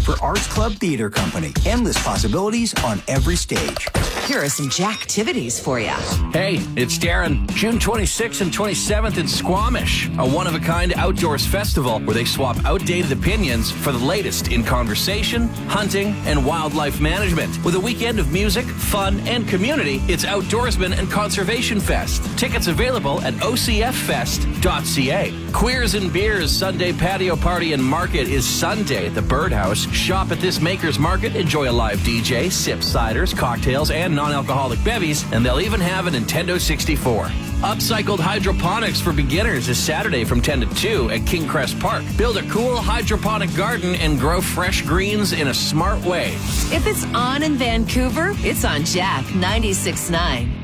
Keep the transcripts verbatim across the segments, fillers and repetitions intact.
for Arts Club Theater Company. Endless possibilities on every stage. Here are some Jacktivities for you. Hey, it's Darren. June twenty-sixth and twenty-seventh in Squamish, a one-of-a-kind outdoors festival where they swap outdated opinions for the latest in conversation, hunting, and wildlife management. With a weekend of music, fun, and community, it's Outdoorsman and Conservation Fest. Tickets available at o c f fest dot c a. Queers and Beers Sunday Patio Party and Market is Sunday at the Birdhouse. Shop at this Maker's Market, enjoy a live D J, sip ciders, cocktails, and non-alcoholic bevies, and they'll even have a Nintendo sixty-four. Upcycled Hydroponics for Beginners is Saturday from ten to two at King Crest Park. Build a cool hydroponic garden and grow fresh greens in a smart way. If it's on in Vancouver, it's on Jack ninety-six point nine.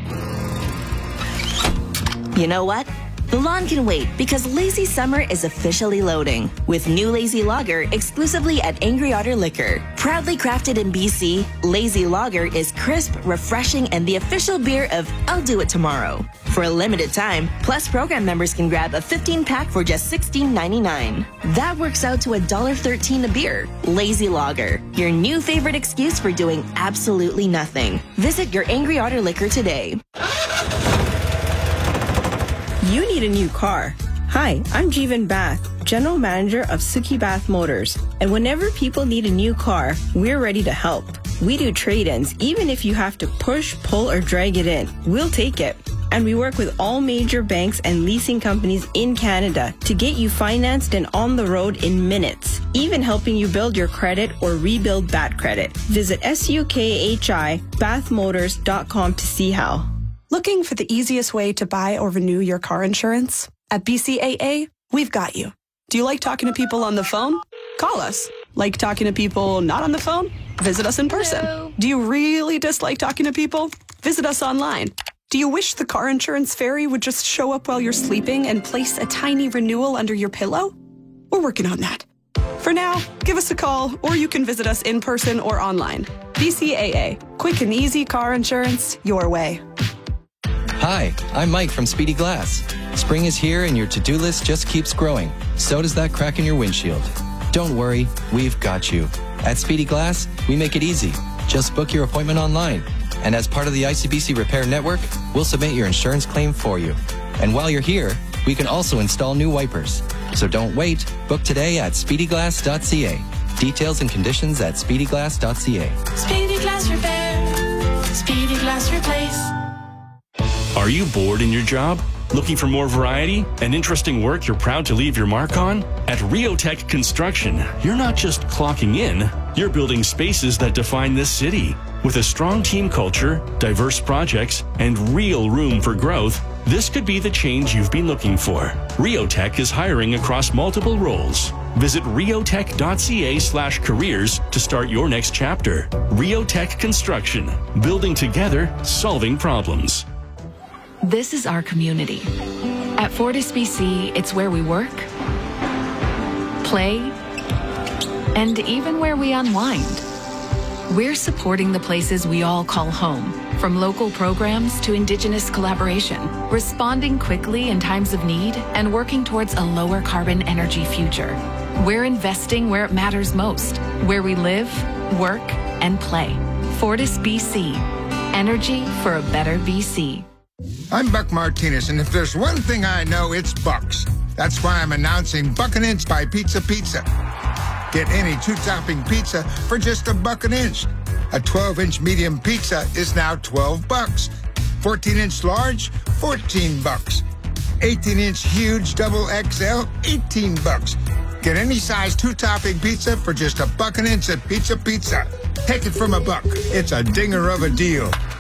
You know what? The lawn can wait because Lazy Summer is officially loading. With new Lazy Lager exclusively at Angry Otter Liquor. Proudly crafted in B C, Lazy Lager is crisp, refreshing, and the official beer of I'll Do It Tomorrow. For a limited time, Plus program members can grab a fifteen pack for just sixteen ninety-nine. That works out to one dollar thirteen a beer. Lazy Lager, your new favorite excuse for doing absolutely nothing. Visit your Angry Otter Liquor today. You need a new car. Hi, I'm Jeevan Bath, General Manager of Suki Bath Motors. And whenever people need a new car, we're ready to help. We do trade-ins, even if you have to push, pull, or drag it in. We'll take it. And we work with all major banks and leasing companies in Canada to get you financed and on the road in minutes, even helping you build your credit or rebuild bad credit. Visit suki bath motors dot com to see how. Looking for the easiest way to buy or renew your car insurance? At B C A A, we've got you. Do you like talking to people on the phone? Call us. Like talking to people not on the phone? Visit us in person. Hello. Do you really dislike talking to people? Visit us online. Do you wish the car insurance fairy would just show up while you're sleeping and place a tiny renewal under your pillow? We're working on that. For now, give us a call, or you can visit us in person or online. B C A A, quick and easy car insurance your way. Hi, I'm Mike from Speedy Glass. Spring is here and your to-do list just keeps growing. So does that crack in your windshield. Don't worry, we've got you. At Speedy Glass, we make it easy. Just book your appointment online. And as part of the I C B C Repair Network, we'll submit your insurance claim for you. And while you're here, we can also install new wipers. So don't wait. Book today at speedy glass dot c a. Details and conditions at speedy glass dot c a. Speedy Glass Repair. Speedy Glass Replace. Are you bored in your job? Looking for more variety and interesting work you're proud to leave your mark on? At Riotech Construction, you're not just clocking in, you're building spaces that define this city. With a strong team culture, diverse projects, and real room for growth, this could be the change you've been looking for. Riotech is hiring across multiple roles. Visit riotech dot c a slash careers to start your next chapter. Riotech Construction, building together, solving problems. This is our community. At Fortis B C, it's where we work, play, and even where we unwind. We're supporting the places we all call home, from local programs to Indigenous collaboration, responding quickly in times of need and working towards a lower carbon energy future. We're investing where it matters most, where we live, work, and play. Fortis B C, energy for a better B C. I'm Buck Martinez, and if there's one thing I know, it's Bucks. That's why I'm announcing Buck an Inch by Pizza Pizza. Get any two-topping pizza for just a buck an inch. A twelve-inch medium pizza is now twelve bucks. fourteen-inch large, fourteen bucks. eighteen-inch huge double X L, eighteen bucks. Get any size two-topping pizza for just a buck an inch at Pizza Pizza. Take it from a buck. It's a dinger of a deal.